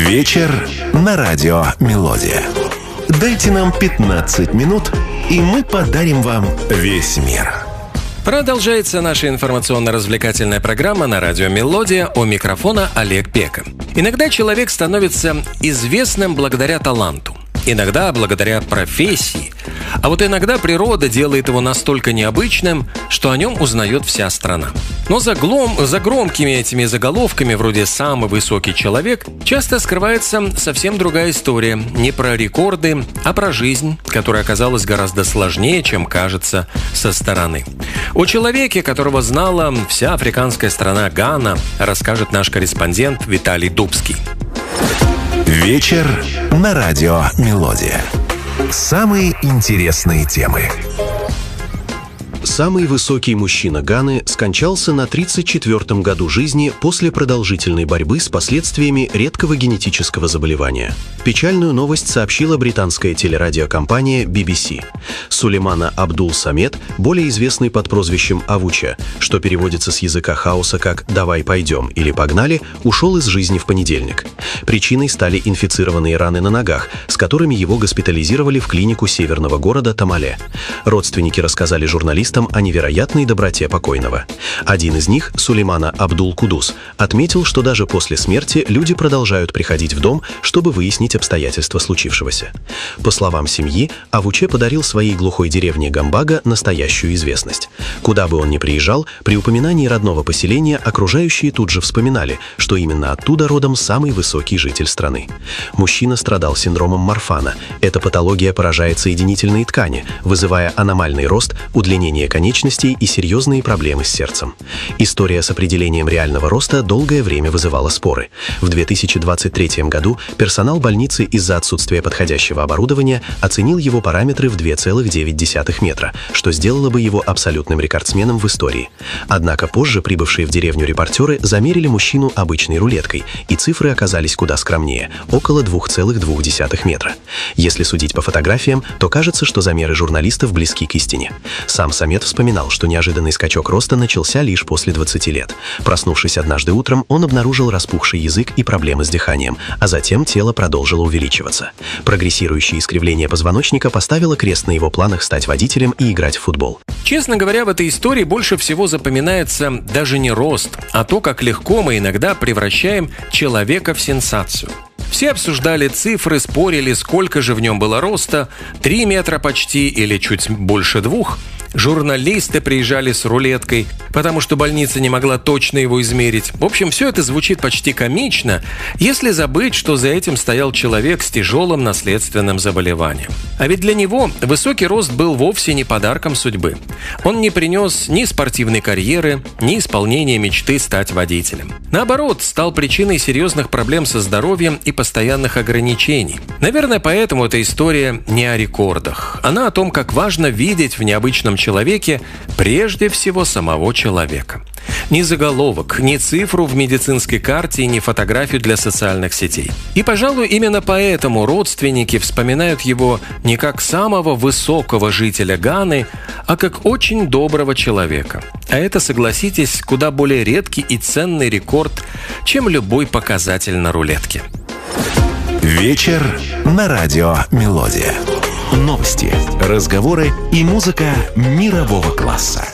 Вечер на радио «Мелодия». Дайте нам 15 минут, и мы подарим вам весь мир. Продолжается наша информационно-развлекательная программа на радио «Мелодия», у микрофона Олег Пека. Иногда человек становится известным благодаря таланту, иногда благодаря профессии, а вот иногда природа делает его настолько необычным, что о нем узнает вся страна. Но за громкими этими заголовками, вроде «самый высокий человек», часто скрывается совсем другая история. Не про рекорды, а про жизнь, которая оказалась гораздо сложнее, чем кажется со стороны. О человеке, которого знала вся африканская страна Гана, расскажет наш корреспондент Виталий Дубский. Вечер на радио «Мелодия». Самые интересные темы. Самый высокий мужчина Ганы скончался на 34-м году жизни после продолжительной борьбы с последствиями редкого генетического заболевания. Печальную новость сообщила британская телерадиокомпания BBC. Сулеймана Абдул-Самед, более известный под прозвищем Авуча, что переводится с языка хаоса как «давай пойдем» или «погнали», ушел из жизни в понедельник. Причиной стали инфицированные раны на ногах, с которыми его госпитализировали в клинику северного города Тамале. Родственники рассказали журналистам о невероятной доброте покойного. Один из них, Сулеймана Абдул-Кудус, отметил, что даже после смерти люди продолжают приходить в дом, чтобы выяснить обстоятельства случившегося. По словам семьи, Авуче подарил своей глухой деревне Гамбага настоящую известность. Куда бы он ни приезжал, при упоминании родного поселения окружающие тут же вспоминали, что именно оттуда родом самый высокий житель страны. Мужчина страдал синдромом Марфана. Эта патология поражает соединительные ткани, вызывая аномальный рост, удлинение конечностей и серьезные проблемы с сердцем. История с определением реального роста долгое время вызывала споры. В 2023 году персонал больницы из-за отсутствия подходящего оборудования оценил его параметры в 2,9 метра, что сделало бы его абсолютным рекордсменом в истории. Однако позже прибывшие в деревню репортеры замерили мужчину обычной рулеткой, и цифры оказались куда скромнее – около 2,2 метра. Если судить по фотографиям, то кажется, что замеры журналистов близки к истине. Сам Самед вспоминал, что неожиданный скачок роста начался лишь после 20 лет. Проснувшись однажды утром, он обнаружил распухший язык и проблемы с дыханием, а затем тело продолжило увеличиваться. Прогрессирующее искривление позвоночника поставило крест на его планах стать водителем и играть в футбол. Честно говоря, в этой истории больше всего запоминается даже не рост, а то, как легко мы иногда превращаем человека в сенсацию. Все обсуждали цифры, спорили, сколько же в нем было роста, 3 метра почти или чуть больше 2. Журналисты приезжали с рулеткой, потому что больница не могла точно его измерить. В общем, все это звучит почти комично, если забыть, что за этим стоял человек с тяжелым наследственным заболеванием. А ведь для него высокий рост был вовсе не подарком судьбы. Он не принес ни спортивной карьеры, ни исполнения мечты стать водителем. Наоборот, стал причиной серьезных проблем со здоровьем и постоянных ограничений. Наверное, поэтому эта история не о рекордах. Она о том, как важно видеть в необычном человеке прежде всего самого человека. Ни заголовок, ни цифру в медицинской карте, ни фотографию для социальных сетей. И, пожалуй, именно поэтому родственники вспоминают его не как самого высокого жителя Ганы, а как очень доброго человека. А это, согласитесь, куда более редкий и ценный рекорд, чем любой показатель на рулетке. Вечер на радио «Мелодия». Новости, разговоры и музыка мирового класса.